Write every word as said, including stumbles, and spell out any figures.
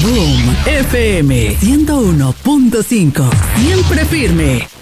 Boom F M ciento uno punto cinco. Siempre firme.